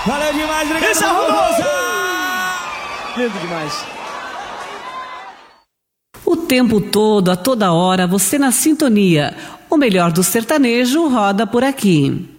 Valeu demais, obrigado. Esse é Barbosa! Lindo demais. O tempo todo, a toda hora, você na sintonia. O melhor do sertanejo roda por aqui.